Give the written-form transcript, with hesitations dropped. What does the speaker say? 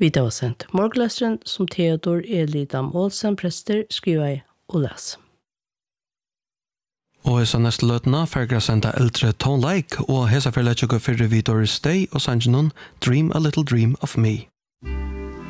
Vi da var sendt morgenløseren som Theodor Elidam Olsen prester skriver og les. Og så neste løtene ferger senda eldre Tone Like og hesa for letjøk fyrir vi Doris Day og sangen Dream a Little Dream of Me.